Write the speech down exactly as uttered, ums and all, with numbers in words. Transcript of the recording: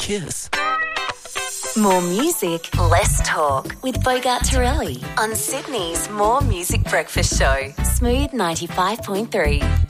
Cheers. More music, less talk with Bogart Torelli on Sydney's More Music Breakfast Show. Smooth ninety-five point three.